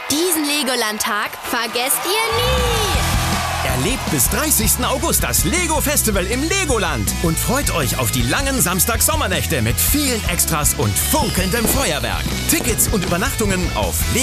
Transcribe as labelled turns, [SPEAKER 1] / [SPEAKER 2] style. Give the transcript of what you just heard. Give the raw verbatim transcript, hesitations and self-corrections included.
[SPEAKER 1] Diesen Legoland-Tag vergesst ihr nie!
[SPEAKER 2] Erlebt bis dreißigsten August das Lego Festival im Legoland und freut euch auf die langen Samstag-Sommernächte mit vielen Extras und funkelndem Feuerwerk. Tickets und Übernachtungen auf